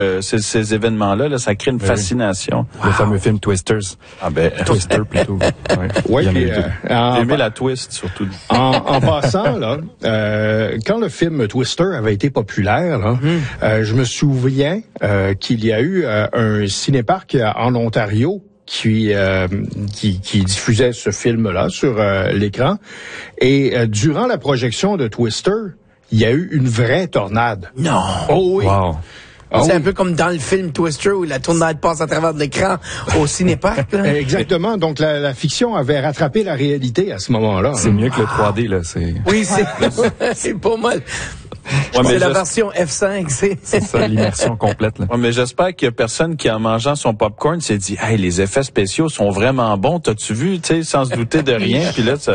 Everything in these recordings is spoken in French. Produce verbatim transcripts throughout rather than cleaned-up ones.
Euh, ces, ces événements-là, là, ça crée une oui. fascination. Wow. Le fameux film Twisters. Ah ben, Twister plutôt. Ouais. Oui, puis, euh, j'ai aimé la twist surtout. En, en passant là, euh, quand le film Twister avait été populaire, là, mm. euh, je me souviens euh, qu'il y a eu euh, un cinéparc en Ontario qui, euh, qui qui diffusait ce film-là sur euh, l'écran, et euh, durant la projection de Twister, il y a eu une vraie tornade. Non. Oh oui. Wow. C'est oh, un peu comme dans le film Twister où la tornade passe à travers de l'écran au cinéparc. Là. Exactement. Donc la, la fiction avait rattrapé la réalité à ce moment-là. C'est mieux que le trois D là. C'est. Oui, c'est c'est pas mal. Ouais, c'est la version F cinq, c'est... c'est ça, l'immersion complète. Là. Ouais, mais j'espère qu'il y a personne qui, en mangeant son popcorn, s'est dit « Hey, les effets spéciaux sont vraiment bons, t'as-tu vu? » Tu sais, sans se douter de rien. Puis là, ça...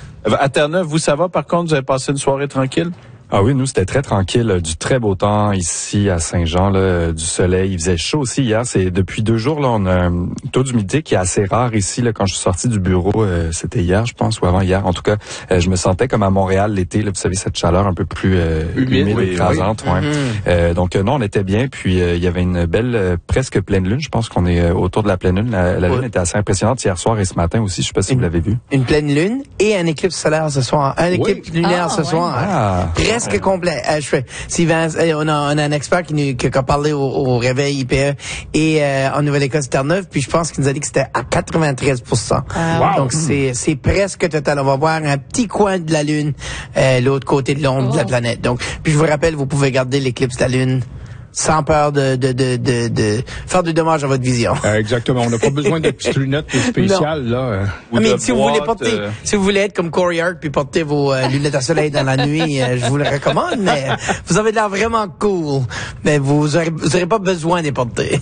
À Terre-Neuve, vous, ça va, par contre? Vous avez passé une soirée tranquille? Ah oui, nous, c'était très tranquille. Du très beau temps ici à Saint-Jean, là, du soleil. Il faisait chaud aussi hier. C'est depuis deux jours, là, on a un taux d'humidité qui est assez rare ici. Là, quand je suis sorti du bureau, euh, c'était hier, je pense, ou avant hier. En tout cas, euh, je me sentais comme à Montréal l'été. Là, vous savez, cette chaleur un peu plus euh, humide, humide et écrasante. Oui. Ouais. Mm-hmm. Euh, donc, euh, non, on était bien. Puis, euh, il y avait une belle, euh, presque pleine lune. Je pense qu'on est euh, autour de la pleine lune. La, la ouais. lune était assez impressionnante hier soir et ce matin aussi. Je sais pas si une, vous l'avez vu. Une pleine lune et un éclipse solaire ce soir. Un éclipse oui. lunaire ah, ce ouais. soir. Ah. Presque ouais. complet. Euh, je fais, Sylvain, on a, on a un expert qui nous, qui a parlé au, au réveil I P E et euh, en Nouvelle-Écosse Terre-Neuve, puis je pense qu'il nous a dit que c'était à quatre-vingt-treize pour cent. Ah, wow. Donc c'est c'est presque total. On va voir un petit coin de la Lune, euh, l'autre côté de l'ombre oh. de la planète. Donc, puis je vous rappelle, vous pouvez garder l'éclipse de la Lune sans peur de, de, de, de, de faire du dommage à votre vision. Euh, exactement. On n'a pas besoin de petites lunettes spéciales, non. là. Euh, ah, mais si vous voulez porter, euh... si vous voulez être comme Corey Hart puis porter vos euh, lunettes à soleil dans la nuit, euh, je vous le recommande, mais vous avez l'air vraiment cool. Mais vous aurez, vous aurez pas besoin de les porter.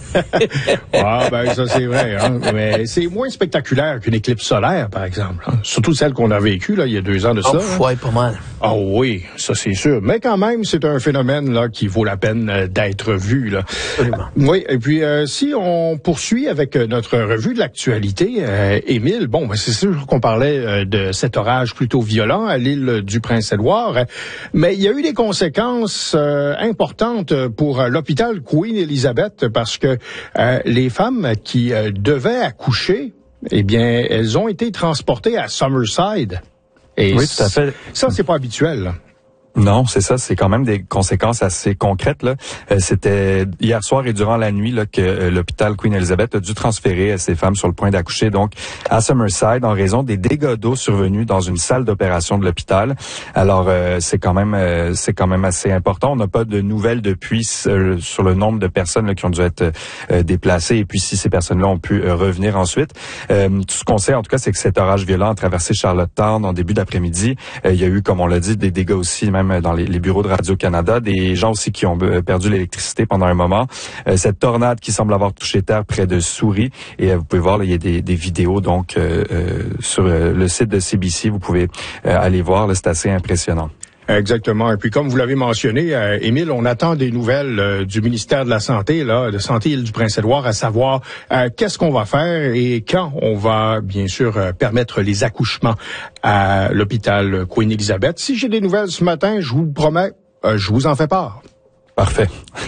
Ah, ben, ça, c'est vrai, hein. Mais c'est moins spectaculaire qu'une éclipse solaire, par exemple. Hein. Surtout celle qu'on a vécue, là, il y a deux ans de ça. Oh, hein. Ouais, pas mal. Ah oh, oui, ça, c'est sûr. Mais quand même, c'est un phénomène, là, qui vaut la peine euh, d'être revue, là. Absolument. Oui, et puis euh, si on poursuit avec euh, notre revue de l'actualité, euh, Émile, bon, ben, c'est sûr qu'on parlait euh, de cet orage plutôt violent à l'île du Prince-Édouard, euh, mais il y a eu des conséquences euh, importantes pour euh, l'hôpital Queen Elizabeth parce que euh, les femmes qui euh, devaient accoucher, eh bien, elles ont été transportées à Summerside. Et oui, tout à fait. Ça, c'est pas habituel, là. Non, c'est ça, c'est quand même des conséquences assez concrètes là. Euh, c'était hier soir et durant la nuit là que euh, l'hôpital Queen Elizabeth a dû transférer ces femmes sur le point d'accoucher donc à Summerside en raison des dégâts d'eau survenus dans une salle d'opération de l'hôpital. Alors euh, c'est quand même euh, c'est quand même assez important. On n'a pas de nouvelles depuis euh, sur le nombre de personnes là, qui ont dû être euh, déplacées et puis si ces personnes-là ont pu euh, revenir ensuite. Euh, tout ce qu'on sait en tout cas c'est que cet orage violent a traversé Charlottetown en début d'après-midi. Euh, il y a eu comme on l'a dit des dégâts aussi même dans les, les bureaux de Radio-Canada, des gens aussi qui ont euh, perdu l'électricité pendant un moment. Euh, cette tornade qui semble avoir touché terre près de Souris, et euh, vous pouvez voir, là, il y a des, des vidéos donc euh, euh, sur euh, le site de C B C, vous pouvez euh, aller voir, là, c'est assez impressionnant. Exactement. Et puis, comme vous l'avez mentionné, euh, Émile, on attend des nouvelles euh, du ministère de la Santé, là, de Santé Île du Prince-Édouard, à savoir euh, qu'est-ce qu'on va faire et quand on va, bien sûr, euh, permettre les accouchements à l'hôpital Queen Elizabeth. Si j'ai des nouvelles ce matin, je vous promets, euh, je vous en fais part. Parfait.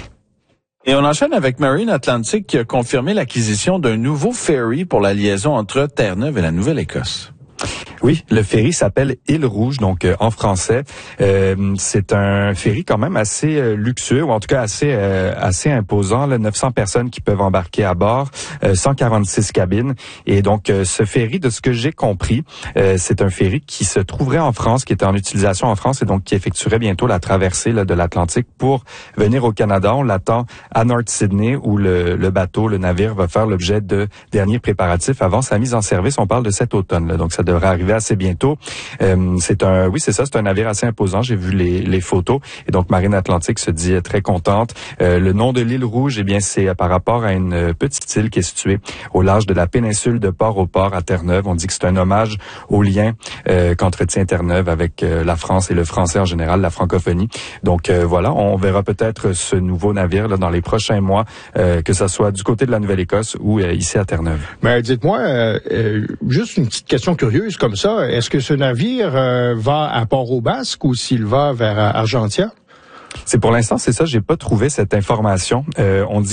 Et on enchaîne avec Marine Atlantic qui a confirmé l'acquisition d'un nouveau ferry pour la liaison entre Terre-Neuve et la Nouvelle-Écosse. Oui, le ferry s'appelle Île Rouge, donc euh, en français. Euh, c'est un ferry quand même assez euh, luxueux, ou en tout cas assez euh, assez imposant. Là, neuf cents personnes qui peuvent embarquer à bord, euh, cent quarante-six cabines. Et donc, euh, ce ferry, de ce que j'ai compris, euh, c'est un ferry qui se trouverait en France, qui était en utilisation en France, et donc qui effectuerait bientôt la traversée là, de l'Atlantique pour venir au Canada. On l'attend à North Sydney, où le, le bateau, le navire, va faire l'objet de derniers préparatifs avant sa mise en service. On parle de cet automne, là, donc ça devrait arriver assez bientôt. Euh, c'est un, oui, c'est ça, c'est un navire assez imposant. J'ai vu les, les photos et donc Marine Atlantic se dit très contente. Euh, le nom de l'île Rouge, eh bien, c'est par rapport à une petite île qui est située au large de la péninsule de Port-au-Port à Terre-Neuve. On dit que c'est un hommage au lien euh, qu'entretient Terre-Neuve avec euh, la France et le français en général, la francophonie. Donc euh, voilà, on verra peut-être ce nouveau navire là dans les prochains mois, euh, que ça soit du côté de la Nouvelle-Écosse ou euh, ici à Terre-Neuve. Mais dites-moi, euh, euh, juste une petite question curieuse comme ça. Est-ce que ce navire euh, va à Port-au-Basque ou s'il va vers Argentia? C'est pour l'instant, c'est ça. J'ai pas trouvé cette information. Euh, on dit